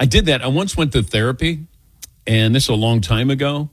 I did that. I once went to therapy, and this is a long time ago.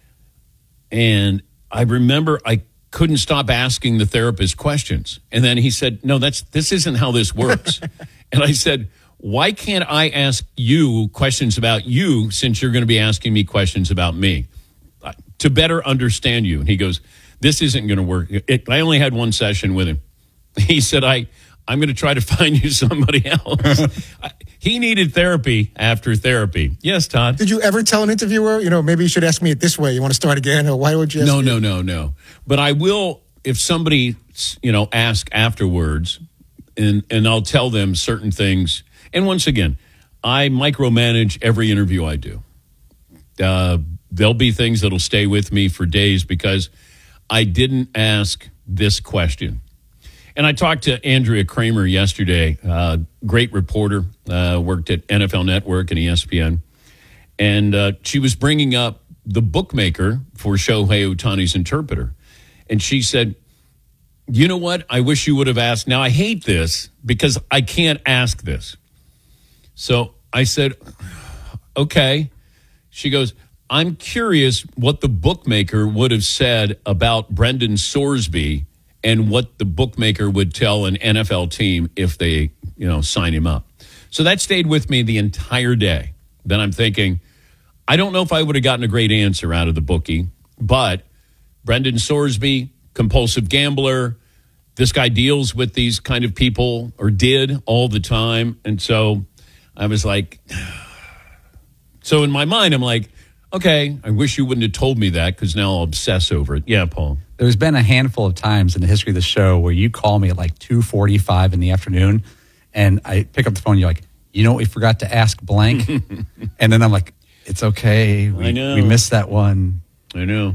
And I remember I couldn't stop asking the therapist questions. And then he said, no, this isn't how this works. And I said, why can't I ask you questions about you since you're going to be asking me questions about me to better understand you? And he goes, this isn't going to work. I only had one session with him. He said, I'm going to try to find you somebody else. He needed therapy after therapy. Yes, Todd. Did you ever tell an interviewer, maybe you should ask me it this way. You want to start again? Or why would you ask me? No. But I will, if somebody, ask afterwards, and I'll tell them certain things. And once again, I micromanage every interview I do. There'll be things that'll stay with me for days because I didn't ask this question. And I talked to Andrea Kramer yesterday, great reporter, worked at NFL Network and ESPN. And she was bringing up the bookmaker for Shohei Ohtani's interpreter. And she said, you know what? I wish you would have asked. Now, I hate this because I can't ask this. So I said, okay. She goes, I'm curious what the bookmaker would have said about Brendan Sorsby and what the bookmaker would tell an NFL team if they, sign him up. So that stayed with me the entire day. Then I'm thinking, I don't know if I would have gotten a great answer out of the bookie, but Brendan Sorsby, compulsive gambler, this guy deals with these kind of people, or did all the time. And so I was like, so in my mind, I'm like, okay, I wish you wouldn't have told me that because now I'll obsess over it. Yeah, Paul. There's been a handful of times in the history of the show where you call me at like 2:45 in the afternoon, and I pick up the phone. And you're like, we forgot to ask blank. And then I'm like, it's okay. I know. We missed that one. I know.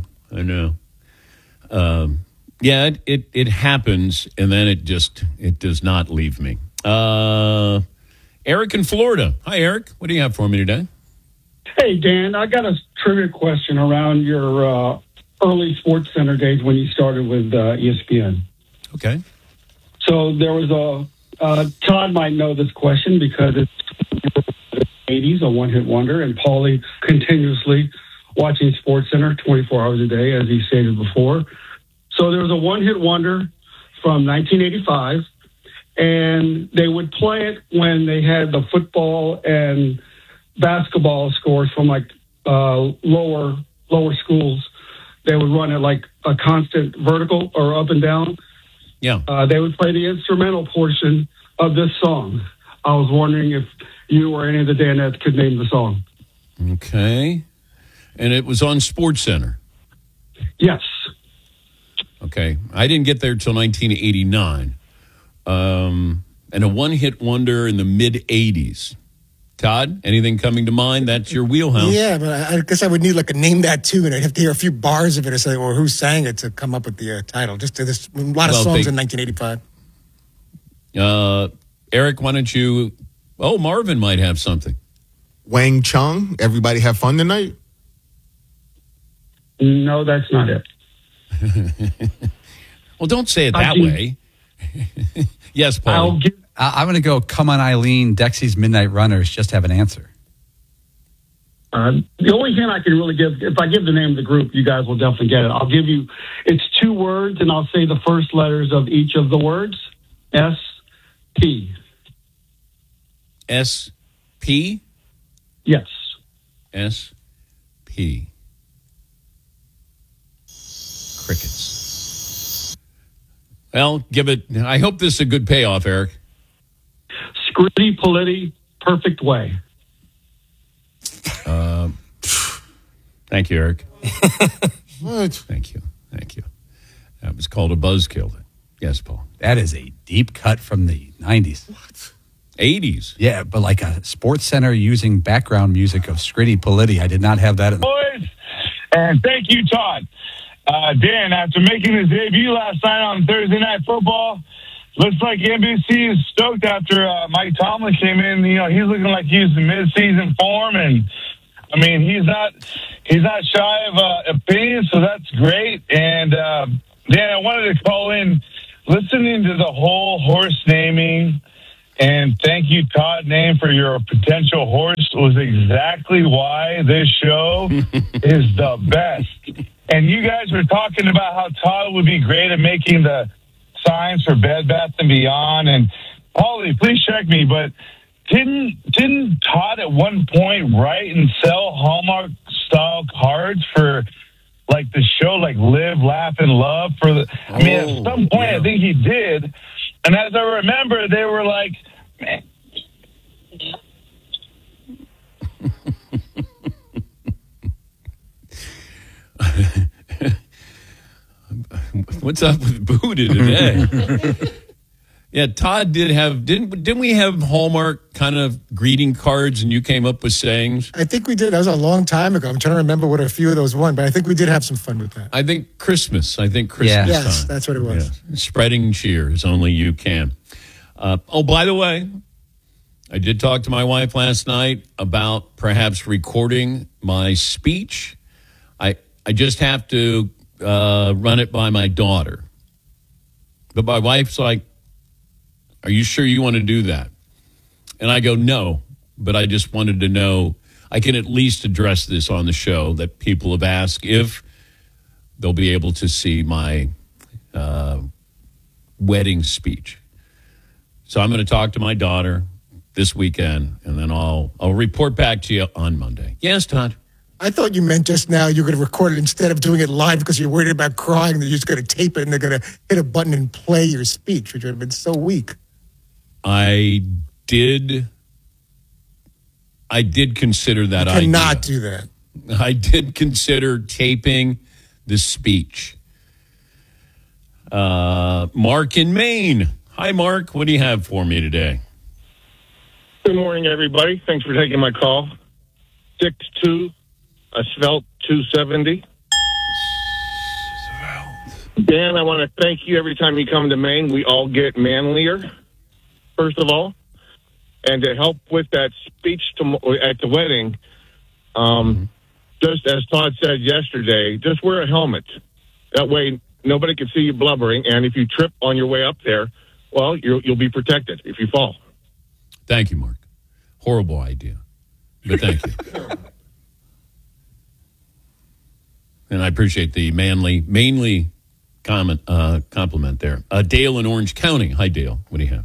Yeah, it happens, and then it does not leave me. Eric in Florida. Hi, Eric. What do you have for me today? Hey, Dan, I got a trivia question around your early Sports Center days when you started with ESPN. Okay. So there was Todd might know this question because it's the 80s, a one-hit wonder, and Paulie continuously watching Sports Center 24 hours a day, as he stated before. So there was a one-hit wonder from 1985, and they would play it when they had the football and basketball scores from like lower schools. They would run it like a constant vertical or up and down. Yeah. They would play the instrumental portion of this song. I was wondering if you or any of the Danettes could name the song. Okay. And it was on Sports Center. Yes. Okay. I didn't get there till 1989. And a one-hit wonder in the mid-'80s. Todd, anything coming to mind? That's your wheelhouse. Yeah, but I guess I would need like a name that tune, and I'd have to hear a few bars of it or something, or who sang it to come up with the title. Just there's a lot of songs in 1985. Eric, why don't you? Oh, Marvin might have something. Wang Chung. Everybody have fun tonight. No, that's not it. Well, don't say it that way. Yes, Paul. I'm going to go, Come On Eileen, Dexy's Midnight Runners, just have an answer. The only hint I can really give, if I give the name of the group, you guys will definitely get it. I'll give you, it's 2 words, and I'll say the first letters of each of the words. S-P. S-P? Yes. S-P. Crickets. Well, give it, I hope this is a good payoff, Eric. Scritti Politti, Perfect Way. Thank you, Eric. What? Thank you. That was called a buzzkill. Yes, Paul. That is a deep cut from the 90s. What? 80s. Yeah, but like a Sports Center using background music of Scritti Politti. I did not have that. Boys, and thank you, Todd. Dan, after making his debut last night on Thursday Night Football, looks like NBC is stoked after Mike Tomlin came in. He's looking like he's in mid-season form, and I mean he's not shy of opinion, so that's great. And Dan, I wanted to call in, listening to the whole horse naming, and thank you, Todd Name, for your potential horse was exactly why this show is the best. And you guys were talking about how Todd would be great at making the signs for Bed Bath & Beyond. And, Paulie, please check me, but didn't Todd at one point write and sell Hallmark-style cards for, like, the show, like Live, Laugh, and Love? At some point, I think he did. And as I remember, they were like, man. What's up with Buddha today? Yeah, Todd did have, didn't we have Hallmark kind of greeting cards and you came up with sayings? I think we did. That was a long time ago. I'm trying to remember what a few of those won, but I think we did have some fun with that. I think Christmas Yeah. Yes, time. that's what it was. Yeah. Spreading cheer as only you can. By the way, I did talk to my wife last night about perhaps recording my speech. I just have to run it by my daughter. But my wife's like, are you sure you want to do that? And I go, no, but I just wanted to know, I can at least address this on the show, that people have asked if they'll be able to see my wedding speech. So I'm going to talk to my daughter this weekend, and then I'll report back to you on Monday. Yes, Todd? I thought you meant just now you're going to record it instead of doing it live because you're worried about crying. They're just going to tape it and they're going to hit a button and play your speech, which would have been so weak. I did consider that idea. Cannot do that. I did consider taping the speech. Mark in Maine. Hi, Mark. What do you have for me today? Good morning, everybody. Thanks for taking my call. 6'2", a svelte 270. Dan, I want to thank you. Every time you come to Maine, we all get manlier, first of all. And to help with that speech at the wedding, just as Todd said yesterday, just wear a helmet. That way, nobody can see you blubbering. And if you trip on your way up there, well, you'll be protected if you fall. Thank you, Mark. Horrible idea, but thank you. And I appreciate the mainly compliment there. Dale in Orange County. Hi, Dale. What do you have?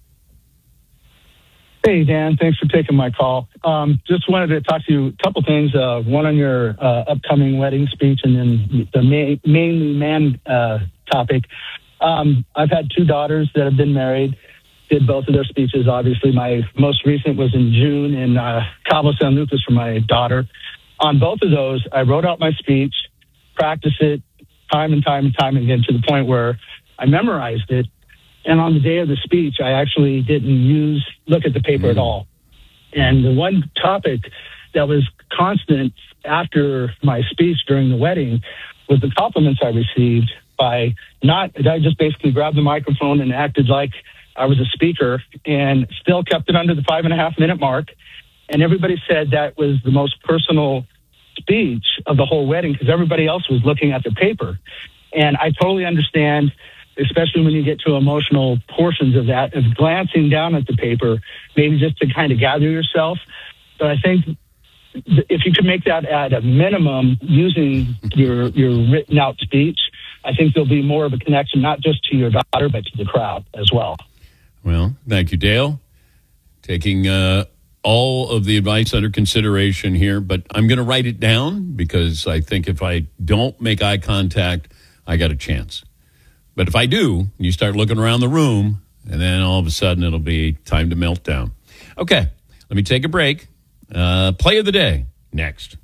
Hey, Dan. Thanks for taking my call. Just wanted to talk to you a couple things. One on your upcoming wedding speech, and then the mainly man topic. I've had two daughters that have been married. Did both of their speeches. Obviously, my most recent was in June in Cabo San Lucas for my daughter. On both of those, I wrote out my speech, practiced it time and time again to the point where I memorized it. And on the day of the speech, I actually didn't look at the paper at all. And the one topic that was constant after my speech during the wedding was the compliments I received I just basically grabbed the microphone and acted like I was a speaker and still kept it under the 5.5 minute mark. And everybody said that was the most personal speech of the whole wedding because everybody else was looking at the paper. And I totally understand, especially when you get to emotional portions of that, of glancing down at the paper, maybe just to kind of gather yourself. But I think if you could make that at a minimum using your written out speech, I think there'll be more of a connection, not just to your daughter, but to the crowd as well. Well, thank you, Dale. Taking all of the advice under consideration here, but I'm going to write it down because I think if I don't make eye contact, I got a chance. But if I do, you start looking around the room, and then all of a sudden it'll be time to melt down. Okay, let me take a break. Play of the day next.